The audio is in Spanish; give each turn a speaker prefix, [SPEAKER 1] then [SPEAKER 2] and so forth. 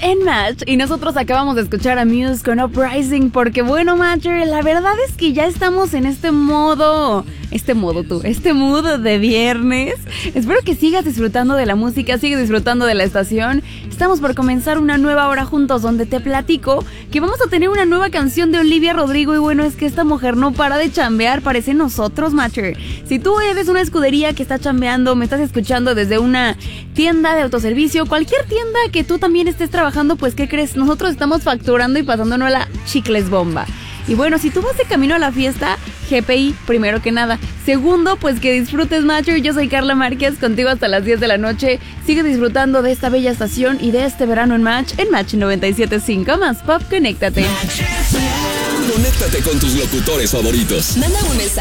[SPEAKER 1] en Match y nosotros acabamos de escuchar a Muse con Uprising porque bueno, Matcher, la verdad es que ya estamos en este mood de viernes. Espero que sigas disfrutando de la música, sigas disfrutando de la estación. Estamos por comenzar una nueva hora juntos donde te platico que vamos a tener una nueva canción de Olivia Rodrigo y bueno, es que esta mujer no para de chambear, parece nosotros, Matcher. Si tú eres una escudería que está chambeando, me estás escuchando desde una tienda de autoservicio, cualquier tienda que tú también estés trabajando, pues ¿qué crees? Nosotros estamos facturando y pasándonos la chicles bomba. Y bueno, si tú vas de camino a la fiesta, GPI, primero que nada. Segundo, pues que disfrutes, Matcher. Yo soy Carla Márquez, contigo hasta las 10 de la noche. Sigue disfrutando de esta bella estación y de este verano en Match 97.5. Más pop, conéctate.
[SPEAKER 2] Conéctate con tus locutores favoritos.
[SPEAKER 3] Manda un mensaje